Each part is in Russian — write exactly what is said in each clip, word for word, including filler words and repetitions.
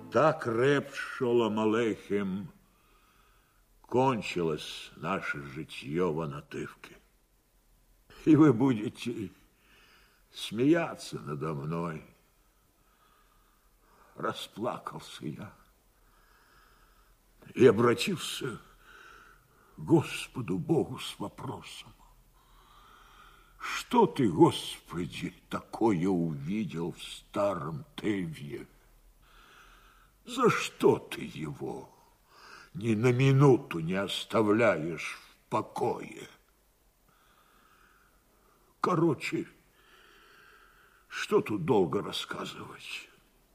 Так, реб Шолом Алейхем, кончилось наше житье в Анатывке. И вы будете смеяться надо мной. Расплакался я и обратился к Господу Богу с вопросом. Что ты, Господи, такое увидел в старом Тевье? За что ты его ни на минуту не оставляешь в покое? Короче, что тут долго рассказывать?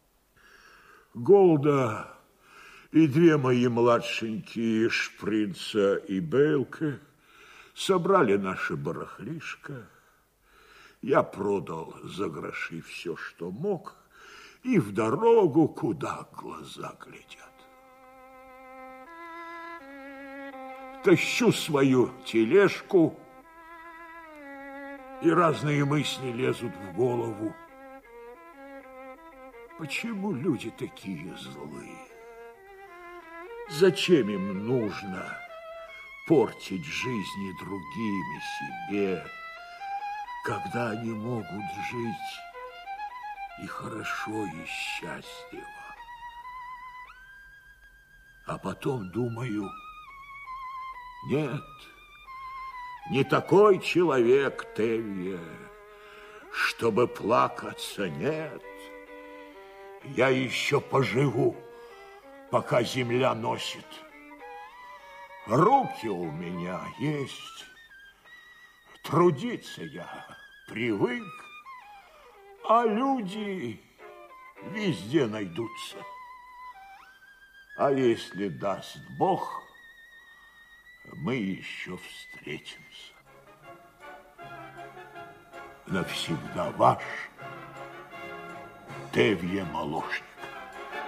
Голда и две мои младшенькие Шприца и Бейлка собрали наше барахлишко. Я продал за гроши все, что мог, и в дорогу, куда глаза глядят. Тащу свою тележку, и разные мысли лезут в голову. Почему люди такие злые? Зачем им нужно портить жизни другими себе, когда они могут жить и хорошо, и счастливо? А потом думаю, нет, не такой человек Тевье, чтобы плакаться, нет. Я еще поживу, пока земля носит. Руки у меня есть. Трудиться я привык, а люди везде найдутся. А если даст Бог, мы еще встретимся. Навсегда ваш Тевье Молошник.